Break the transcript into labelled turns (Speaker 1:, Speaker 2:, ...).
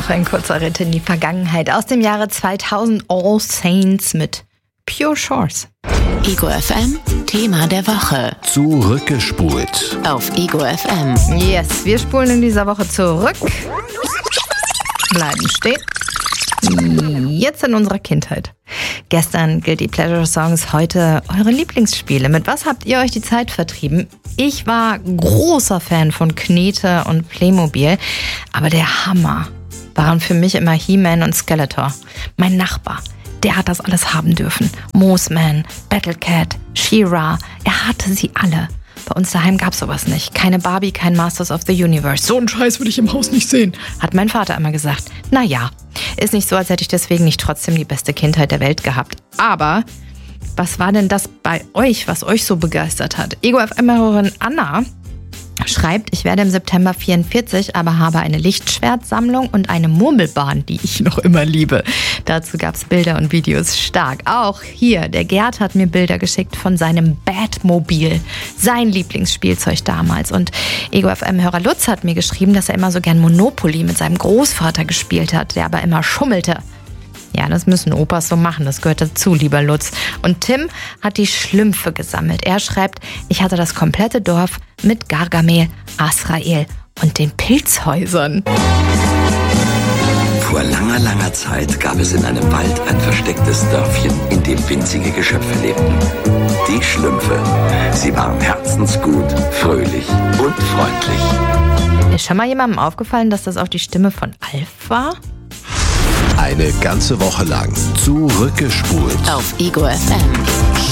Speaker 1: noch ein kurzer Ritt in die Vergangenheit. Aus dem Jahre 2000 All Saints mit Pure Shores.
Speaker 2: Ego FM, Thema der Woche.
Speaker 3: Zurückgespult.
Speaker 2: Auf Ego FM.
Speaker 1: Yes, wir spulen in dieser Woche zurück. Bleiben stehen. Jetzt in unserer Kindheit. Gestern Guilty Pleasure Songs, heute eure Lieblingsspiele. Mit was habt ihr euch die Zeit vertrieben? Ich war großer Fan von Knete und Playmobil, aber der Hammer waren für mich immer He-Man und Skeletor. Mein Nachbar, der hat das alles haben dürfen. Moosman, Battlecat, She-Ra, er hatte sie alle. Bei uns daheim gab's sowas nicht. Keine Barbie, kein Masters of the Universe. So einen Scheiß würde ich im Haus nicht sehen, hat mein Vater immer gesagt. Naja, ist nicht so, als hätte ich deswegen nicht trotzdem die beste Kindheit der Welt gehabt. Aber was war denn das bei euch, was euch so begeistert hat? Ego-FM-Hörerin Anna schreibt, ich werde im September 44, aber habe eine Lichtschwertsammlung und eine Murmelbahn, die ich noch immer liebe. Dazu gab's Bilder und Videos stark. Auch hier, der Gerd hat mir Bilder geschickt von seinem Batmobil, sein Lieblingsspielzeug damals. Und Ego-FM-Hörer Lutz hat mir geschrieben, dass er immer so gern Monopoly mit seinem Großvater gespielt hat, der aber immer schummelte. Ja, das müssen Opas so machen, das gehört dazu, lieber Lutz. Und Tim hat die Schlümpfe gesammelt. Er schreibt, ich hatte das komplette Dorf mit Gargamel, Azrael und den Pilzhäusern.
Speaker 4: Vor langer, langer Zeit gab es in einem Wald ein verstecktes Dörfchen, in dem winzige Geschöpfe lebten. Die Schlümpfe. Sie waren herzensgut, fröhlich und freundlich.
Speaker 1: Ist schon mal jemandem aufgefallen, dass das auch die Stimme von Alf war?
Speaker 3: Eine ganze Woche lang zurückgespult.
Speaker 2: Auf Ego FM.